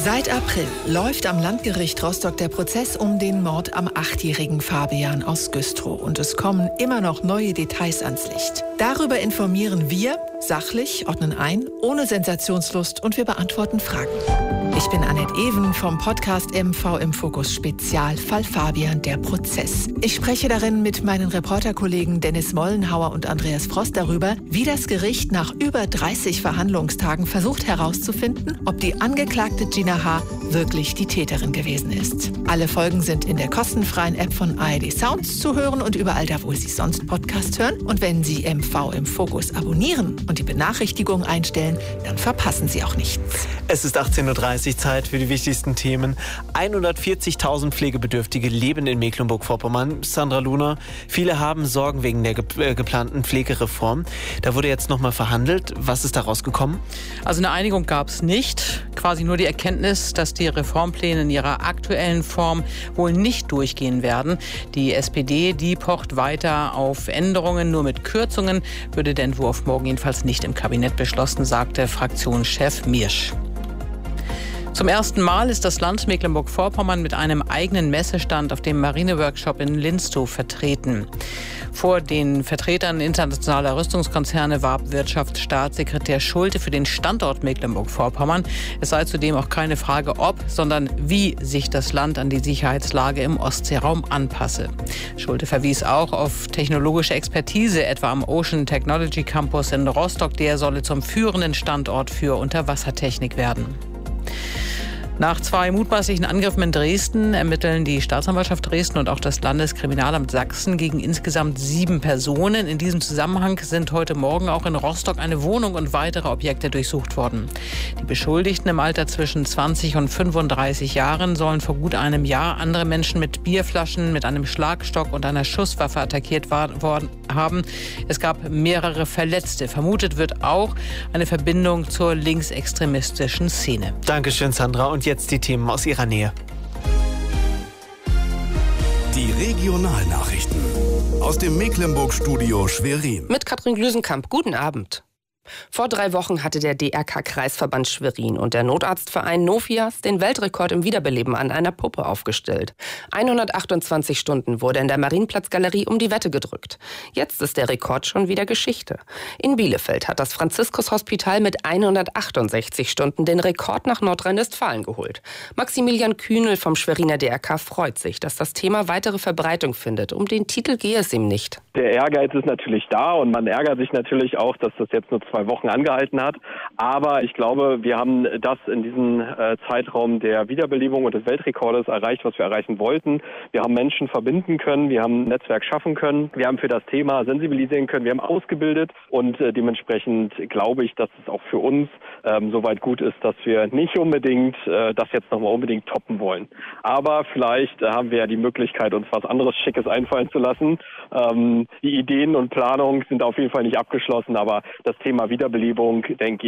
Seit April läuft am Landgericht Rostock der Prozess um den Mord am 8-jährigen Fabian aus Güstrow. Und es kommen immer noch neue Details ans Licht. Darüber informieren wir, sachlich, ordnen ein, ohne Sensationslust und wir beantworten Fragen. Ich bin Annette Even vom Podcast MV im Fokus Spezial Fall Fabian, der Prozess. Ich spreche darin mit meinen Reporterkollegen Dennis Mollenhauer und Andreas Frost darüber, wie das Gericht nach über 30 Verhandlungstagen versucht herauszufinden, ob die Angeklagte Gina H. wirklich die Täterin gewesen ist. Alle Folgen sind in der kostenfreien App von ARD Sounds zu hören und überall da, wo Sie sonst Podcast hören. Und wenn Sie MV im Fokus abonnieren und die Benachrichtigung einstellen, dann verpassen Sie auch nichts. Es ist 18:30 Uhr, Zeit für die wichtigsten Themen. 140.000 Pflegebedürftige leben in Mecklenburg-Vorpommern. Sandra Luhner, viele haben Sorgen wegen der geplanten Pflegereform. Da wurde jetzt nochmal verhandelt. Was ist daraus gekommen? Also eine Einigung gab es nicht. Quasi nur die Erkenntnis, dass die Reformpläne in ihrer aktuellen Form wohl nicht durchgehen werden. Die SPD, die pocht weiter auf Änderungen. Nur mit Kürzungen würde der Entwurf morgen jedenfalls nicht im Kabinett beschlossen, sagte Fraktionschef Miersch. Zum ersten Mal ist das Land Mecklenburg-Vorpommern mit einem eigenen Messestand auf dem Marineworkshop in Linstow vertreten. Vor den Vertretern internationaler Rüstungskonzerne warb Wirtschaftsstaatssekretär Schulte für den Standort Mecklenburg-Vorpommern. Es sei zudem auch keine Frage, ob, sondern wie sich das Land an die Sicherheitslage im Ostseeraum anpasse. Schulte verwies auch auf technologische Expertise, etwa am Ocean Technology Campus in Rostock. Der solle zum führenden Standort für Unterwassertechnik werden. Nach 2 mutmaßlichen Angriffen in Dresden ermitteln die Staatsanwaltschaft Dresden und auch das Landeskriminalamt Sachsen gegen insgesamt 7 Personen. In diesem Zusammenhang sind heute Morgen auch in Rostock eine Wohnung und weitere Objekte durchsucht worden. Die Beschuldigten im Alter zwischen 20 und 35 Jahren sollen vor gut einem Jahr andere Menschen mit Bierflaschen, mit einem Schlagstock und einer Schusswaffe attackiert worden haben. Es gab mehrere Verletzte. Vermutet wird auch eine Verbindung zur linksextremistischen Szene. Dankeschön, Sandra. Und jetzt die Themen aus Ihrer Nähe. Die Regionalnachrichten aus dem Mecklenburg-Studio Schwerin. Mit Katrin Glüsenkamp. Guten Abend. Vor 3 Wochen hatte der DRK-Kreisverband Schwerin und der Notarztverein Nofias den Weltrekord im Wiederbeleben an einer Puppe aufgestellt. 128 Stunden wurde in der Marienplatzgalerie um die Wette gedrückt. Jetzt ist der Rekord schon wieder Geschichte. In Bielefeld hat das Franziskus-Hospital mit 168 Stunden den Rekord nach Nordrhein-Westfalen geholt. Maximilian Kühnel vom Schweriner DRK freut sich, dass das Thema weitere Verbreitung findet. Um den Titel gehe es ihm nicht. Der Ehrgeiz ist natürlich da und man ärgert sich natürlich auch, dass das jetzt nur 2 Wochen angehalten hat. Aber ich glaube, wir haben das in diesem Zeitraum der Wiederbelebung und des Weltrekordes erreicht, was wir erreichen wollten. Wir haben Menschen verbinden können, wir haben ein Netzwerk schaffen können, wir haben für das Thema sensibilisieren können, wir haben ausgebildet und dementsprechend glaube ich, dass es auch für uns soweit gut ist, dass wir nicht unbedingt das jetzt nochmal unbedingt toppen wollen. Aber vielleicht haben wir ja die Möglichkeit, uns was anderes Schickes einfallen zu lassen. Die Ideen und Planungen sind auf jeden Fall nicht abgeschlossen, aber das Thema Wiederbelebung, denke